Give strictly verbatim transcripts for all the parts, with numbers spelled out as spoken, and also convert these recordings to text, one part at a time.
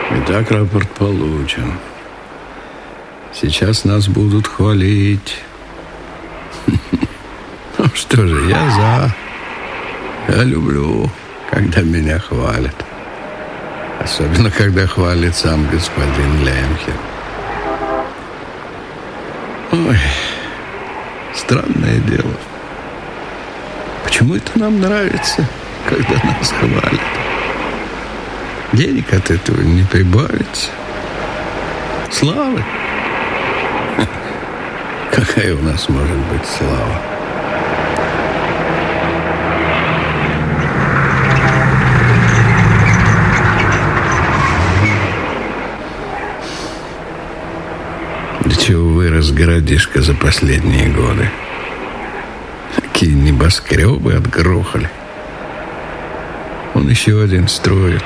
Итак, рапорт получен. Сейчас нас будут хвалить. Ну что же, я за. Я люблю, когда меня хвалят. Особенно, когда хвалит сам господин Лемхен. Ой, странное дело. Почему это нам нравится, когда нас хвалят? Денег от этого не прибавится. Славы? Какая у нас может быть слава? До чего вырос городишко за последние годы? Какие небоскребы отгрохали. Он еще один строит.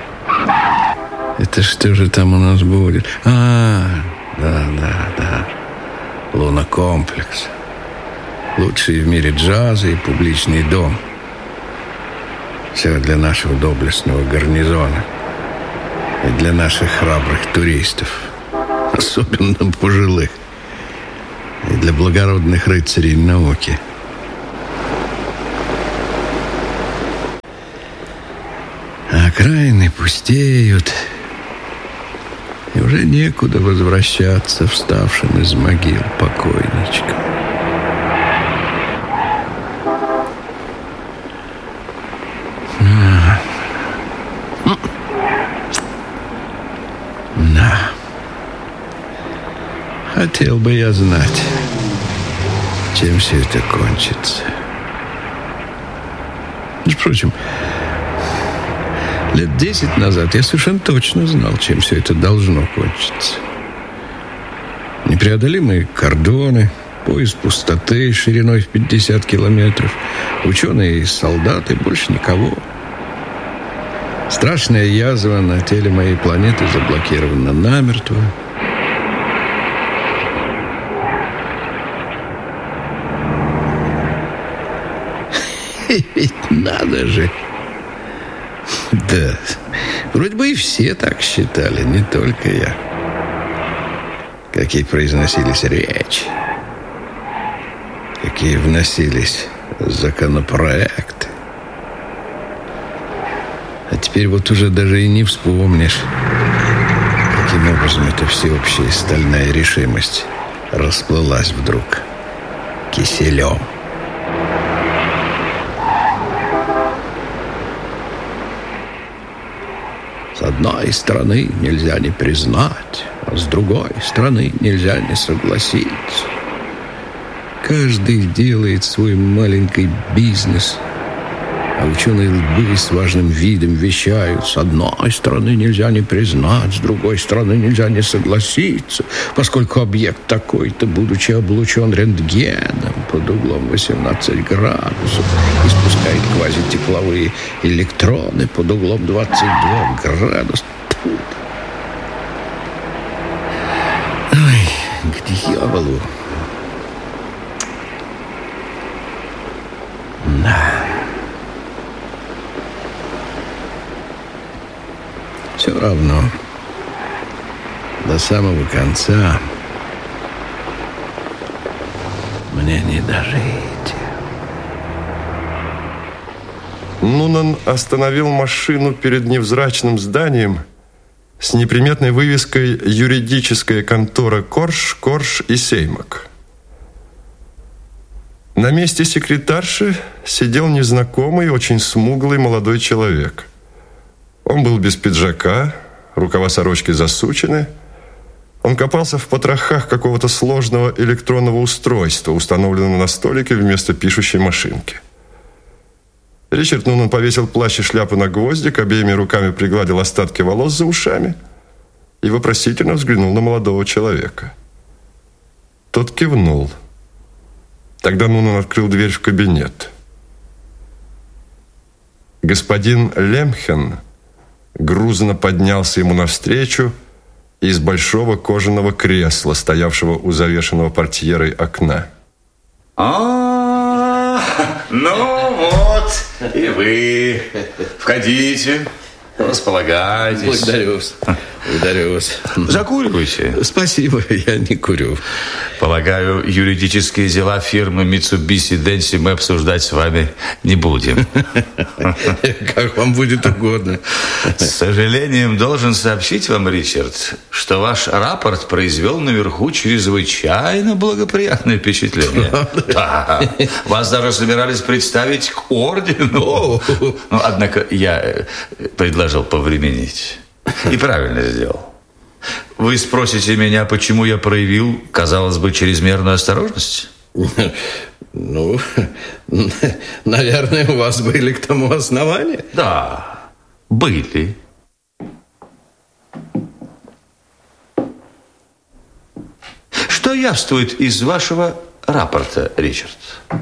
Это что же там у нас будет? А, да, да, да. Лунокомплекс. Лучший в мире джаза и публичный дом. Все для нашего доблестного гарнизона. И для наших храбрых туристов. Особенно пожилых. И для благородных рыцарей науки. А окраины пустеют. И уже некуда возвращаться вставшим из могил покойничкам. А. Да. Хотел бы я знать, чем все это кончится. Впрочем, лет десять назад я совершенно точно знал, чем все это должно кончиться. Непреодолимые кордоны, пояс пустоты шириной в пятьдесят километров, ученые и солдаты, больше никого. Страшная язва на теле моей планеты заблокирована намертво. Ведь надо же. Да, вроде бы и все так считали, не только я. Какие произносились речи, какие вносились законопроекты. А теперь вот уже даже и не вспомнишь, каким образом эта всеобщая стальная решимость расплылась вдруг киселем. С одной стороны нельзя не признать, а с другой стороны нельзя не согласиться. Каждый делает свой маленький бизнес, а ученые лбы с важным видом вещают: с одной стороны нельзя не признать, с другой стороны нельзя не согласиться, поскольку объект такой-то, будучи облучен рентгеном под углом восемнадцать градусов, испускает квазитепловые электроны под углом двадцать два градуса. Тьфу. Ой, к дьяволу. Да. Все равно, до самого конца мне не дожить. Нунан остановил машину перед невзрачным зданием с неприметной вывеской «Юридическая контора Корж, Корж и Сеймак». На месте секретарши сидел незнакомый, очень смуглый молодой человек. Он был без пиджака, рукава сорочки засучены. Он копался в потрохах какого-то сложного электронного устройства, установленного на столике вместо пишущей машинки. Ричард Нунан повесил плащ и шляпу на гвоздик, обеими руками пригладил остатки волос за ушами и вопросительно взглянул на молодого человека. Тот кивнул. Тогда Нунан открыл дверь в кабинет. Господин Лемхен грузно поднялся ему навстречу из большого кожаного кресла, стоявшего у завешенного портьерой окна. А, ну вот и вы. Входите. Располагайтесь. Благодарю вас. Благодарю вас. Закуривайте. Спасибо, я не курю. Полагаю, юридические дела фирмы Mitsubishi Densi мы обсуждать с вами не будем. Как вам будет угодно. С сожалением должен сообщить вам, Ричард, что ваш рапорт произвел наверху чрезвычайно благоприятное впечатление. Да. Вас даже собирались представить к ордену. Но, однако, я предложил повременить. И правильно сделал. Вы спросите меня, почему я проявил, казалось бы, чрезмерную осторожность? Ну, наверное, у вас были к тому основания? Да, были. Что явствует из вашего рапорта, Ричард?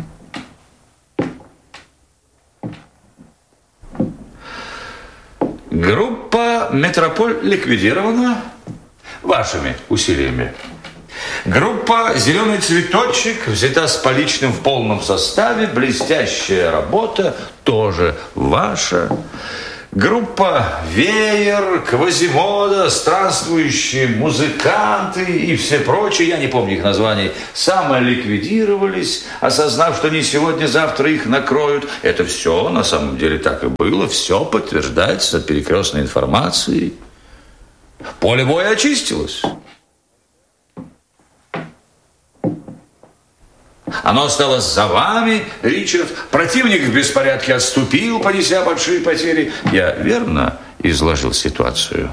Группа «Метрополь» ликвидирована вашими усилиями. Группа «Зеленый цветочек» взята с поличным в полном составе. Блестящая работа тоже ваша. Группа «Веер», «Квазимода», «Странствующие музыканты» и все прочие, я не помню их названий, самоликвидировались, осознав, что не сегодня-завтра их накроют. Это все на самом деле так и было. Все подтверждается перекрестной информацией. Поле боя очистилось. Оно осталось за вами, Ричард. Противник в беспорядке отступил, понеся большие потери. Я верно изложил ситуацию?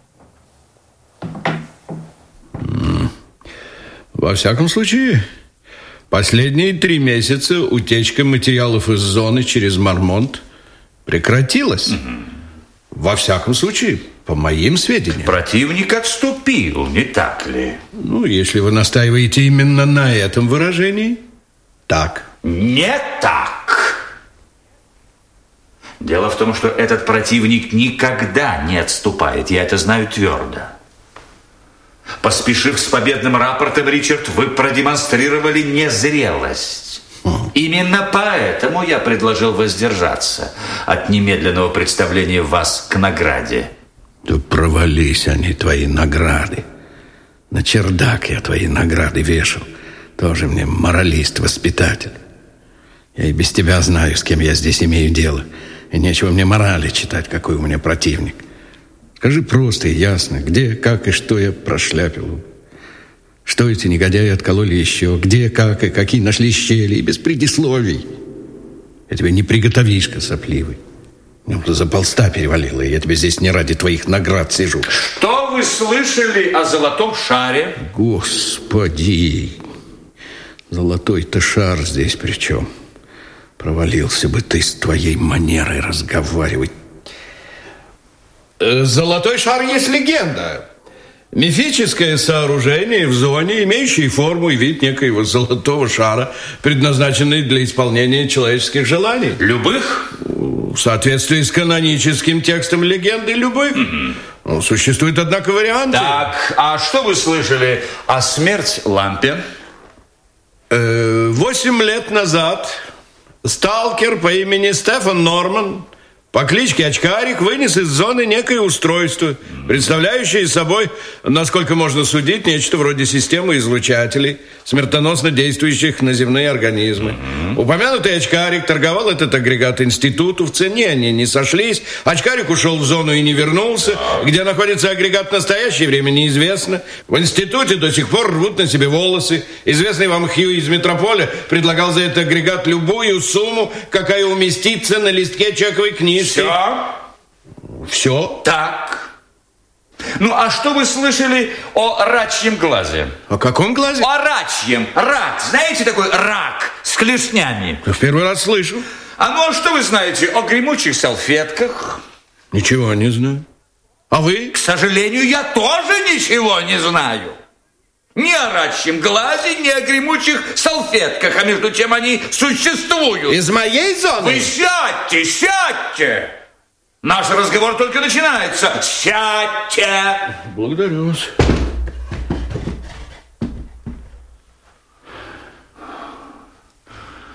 Во всяком случае, последние три месяца утечка материалов из зоны через Мармонт прекратилась. Mm-hmm. Во всяком случае, по моим сведениям. Противник отступил, не так ли? Ну, если вы настаиваете именно на этом выражении, так. Не так. Дело в том, что этот противник никогда не отступает. Я это знаю твердо. Поспешив с победным рапортом, Ричард, вы продемонстрировали незрелость. О. Именно поэтому я предложил воздержаться от немедленного представления вас к награде. Да провались они, твои награды. На чердак я твои награды вешал. Тоже мне моралист-воспитатель. Я и без тебя знаю, с кем я здесь имею дело. И нечего мне морали читать, какой у меня противник. Скажи просто и ясно, где, как и что я прошляпил. Что эти негодяи откололи еще, где, как и какие нашли щели, и без предисловий. Я тебе не приготовишка сопливый. Ну, за полста перевалило, и я тебе здесь не ради твоих наград сижу. Что вы слышали о золотом шаре? Господи! Золотой-то шар здесь при чем? Провалился бы ты с твоей манерой разговаривать. Золотой шар есть легенда. Мифическое сооружение в зоне, имеющее форму и вид некоего золотого шара, предназначенный для исполнения человеческих желаний. Любых? В соответствии с каноническим текстом легенды, любых. Mm-hmm. Ну, существует, однако, варианты. Так, а что вы слышали о смерть лампе? Восемь лет назад сталкер по имени Стефан Норман по кличке Очкарик вынес из зоны некое устройство, представляющее собой, насколько можно судить, нечто вроде системы излучателей, смертоносно действующих на земные организмы. Mm-hmm. Упомянутый Очкарик торговал этот агрегат институту, в цене они не сошлись. Очкарик ушел в зону и не вернулся. Mm-hmm. Где находится агрегат в настоящее время, неизвестно. В институте до сих пор рвут на себе волосы. Известный вам Хью из Метрополя предлагал за этот агрегат любую сумму, какая уместится на листке чековой книги. Все? Все? Так. Ну, а что вы слышали о рачьем глазе? О каком глазе? О рачьем. Рак. Знаете такой рак с клешнями? В первый раз слышу. А ну, а что вы знаете о гремучих салфетках? Ничего не знаю. А вы? К сожалению, я тоже ничего не знаю. Ни о рачьем глазе, ни о гремучих салфетках, а между тем они существуют. Из моей зоны? Вы сядьте, сядьте! Наш разговор только начинается. Сядьте! Благодарю вас.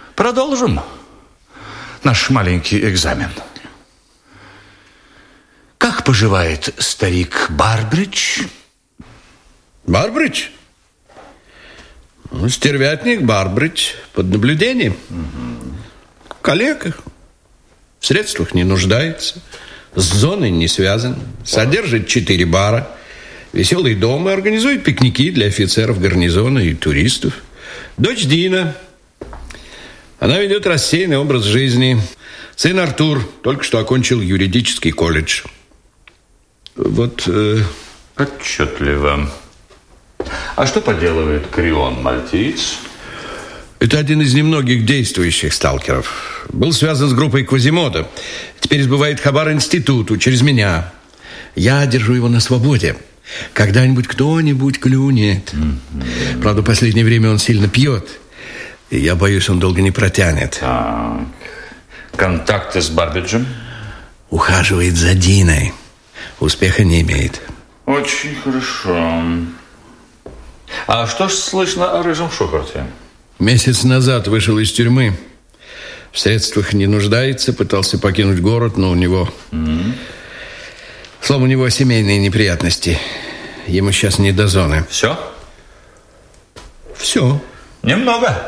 Продолжим наш маленький экзамен. Как поживает старик Барбридж? Барбридж? Ну, стервятник Барбридж под наблюдением. Угу. Коллега. В средствах не нуждается. С зоной не связан. Содержит четыре бара. Веселый дом и организует пикники для офицеров гарнизона и туристов. Дочь Дина. Она ведет рассеянный образ жизни. Сын Артур только что окончил юридический колледж. Вот... Э... Отчетливо. А что поделывает Крион Мальтиец? Это один из немногих действующих сталкеров. Был связан с группой Квазимода. Теперь сбывает хабар институту через меня. Я держу его на свободе. Когда-нибудь кто-нибудь клюнет. Mm-hmm. Правда, в последнее время он сильно пьет. И я боюсь, он долго не протянет. Так. Контакты с Барбриджем? Ухаживает за Диной. Успеха не имеет. Очень хорошо. А что ж слышно о Рыжем Шухарте? Месяц назад вышел из тюрьмы. В средствах не нуждается. Пытался покинуть город, но у него... Mm-hmm. Словом, у него семейные неприятности. Ему сейчас не до зоны. Все? Все. Немного.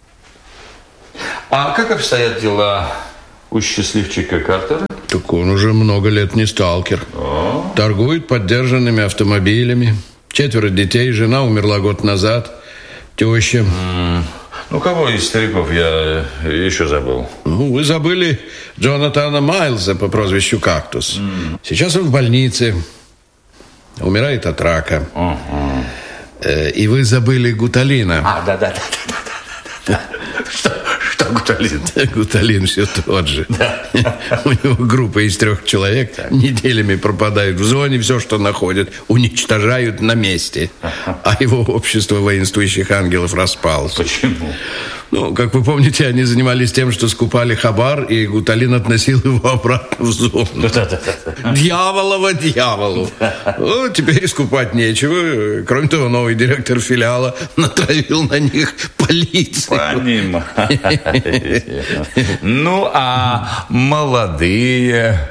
А как обстоят дела у счастливчика Картера? Так он уже много лет не сталкер. О. Торгует подержанными автомобилями. Четверо детей, жена умерла год назад. Теща. Mm. Ну, кого из стариков я еще забыл? Ну, вы забыли Джонатана Майлза по прозвищу Кактус. Mm. Сейчас он в больнице. Умирает от рака. Uh-huh. э, и вы забыли Гуталина. А, да-да-да. Что? Что Гуталин? Гуталин все тот же. Да. У него группа из трех человек так. Неделями пропадает в зоне, все, что находят, уничтожают на месте. А его общество воинствующих ангелов распалось. Почему? Ну, как вы помните, они занимались тем, что скупали хабар, и Гуталин относил его обратно в зону. Да-да-да. Дьяволово дьяволу. Ну, теперь скупать нечего. Кроме того, новый директор филиала натравил на них полицию. Понимаю. Ну, а молодые?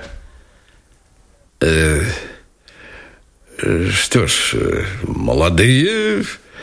Что ж, молодые...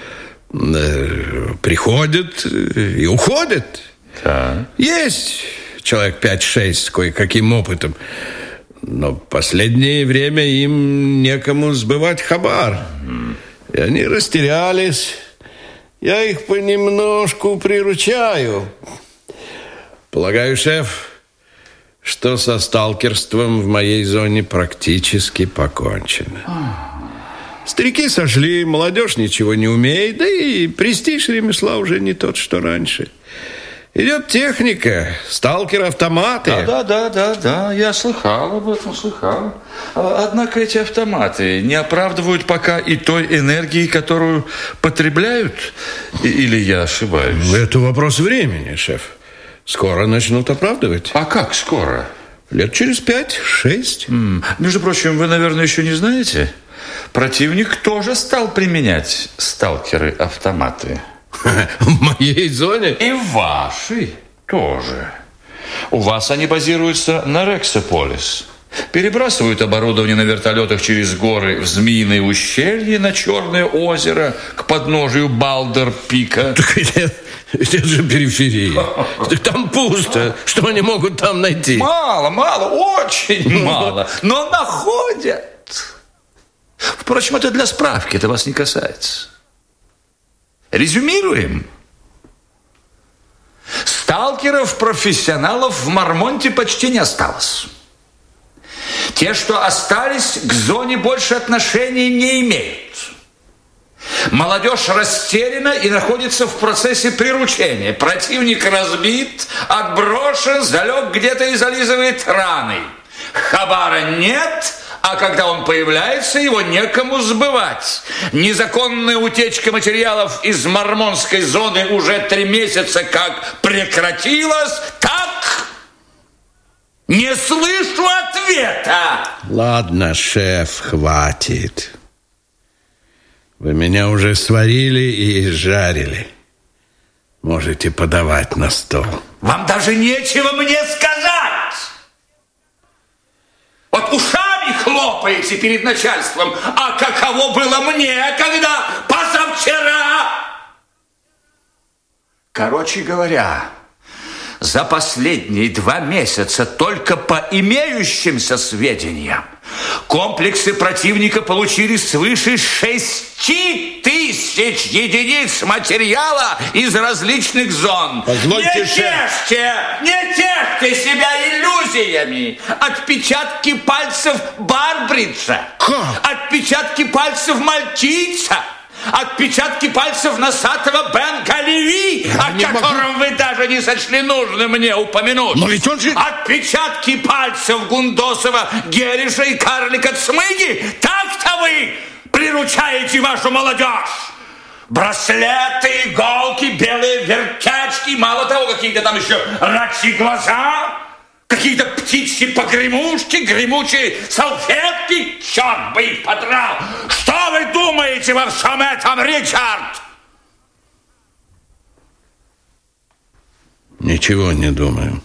приходят и уходят. Да. Есть человек пять-шесть с кое-каким опытом. Но в последнее время им некому сбывать хабар. Mm. И они растерялись. Я их понемножку приручаю. Полагаю, шеф, что со сталкерством в моей зоне практически покончено. Старики сошли, молодежь ничего не умеет, да и престиж ремесла уже не тот, что раньше. Идет техника, сталкеры-автоматы. Да, да, да, да, я слыхал об этом, слыхал. Однако эти автоматы не оправдывают пока и той энергии, которую потребляют, или я ошибаюсь? Это вопрос времени, шеф. Скоро начнут оправдывать. А как скоро? Лет через пять-шесть. М-м. Между прочим, вы, наверное, еще не знаете... Противник тоже стал применять сталкеры-автоматы. В моей зоне? И в вашей тоже. У вас они базируются на Рексополис. Перебрасывают оборудование на вертолетах через горы в Змеиное ущелье, на Черное озеро, к подножию Балдер-Пика. Так это, это же периферия. Там пусто. Что они могут там найти? Мало, мало, очень мало. Но находят. Впрочем, это для справки, это вас не касается. Резюмируем. Сталкеров-профессионалов в Мармонте почти не осталось. Те, что остались, к зоне больше отношений не имеют. Молодежь растеряна и находится в процессе приручения. Противник разбит, отброшен, залег где-то и зализывает раны. Хабара нет, а когда он появляется, его некому сбывать. Незаконная утечка материалов из мормонской зоны уже три месяца как прекратилась. Так? Не слышу ответа. Ладно, шеф, хватит. Вы меня уже сварили и изжарили. Можете подавать на стол. Вам даже нечего мне сказать. Вот ушами хлопать. лопаете перед начальством. А каково было мне, когда позавчера... Короче говоря, за последние два месяца только по имеющимся сведениям комплексы противника получили свыше шести тысяч единиц материала из различных зон. Позвольте, не тешьте, не тешьте себя иллюзиями. Отпечатки пальцев Барбриджа. Как? Отпечатки пальцев мальтийца. Отпечатки пальцев носатого Бен Галеви, о котором могу... вы даже не сочли нужным мне упомянуть. Но ведь он же... Отпечатки пальцев Гундосова, Гериша и карлика Цмыги. Так-то вы приручаете вашу молодежь. Браслеты, иголки, белые вертячки, мало того, какие-то там еще рачьи глаза... Какие-то птичьи погремушки, гремучие салфетки. Черт бы их подрал! Что вы думаете во всем этом, Ричард? Ничего не думаю.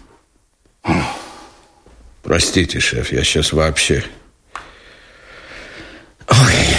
Простите, шеф, я сейчас вообще... Ой.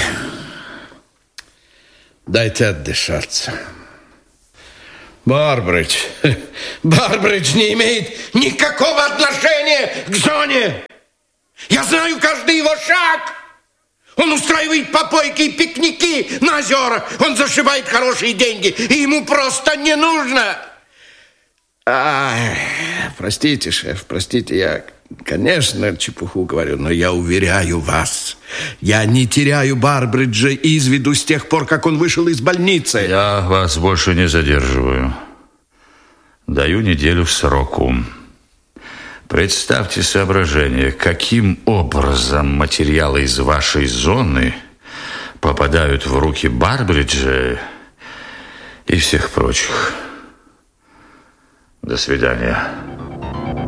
Дайте отдышаться. Барбридж. Барбридж не имеет никакого отношения к зоне. Я знаю каждый его шаг. Он устраивает попойки и пикники на озерах. Он зашибает хорошие деньги. И ему просто не нужно. Ай, простите, шеф, простите, я, конечно, чепуху говорю, но я уверяю вас, я не теряю Барбриджа из виду с тех пор, как он вышел из больницы. Я вас больше не задерживаю. Даю неделю сроку. Представьте соображение, каким образом материалы из вашей зоны попадают в руки Барбриджа и всех прочих. До свидания.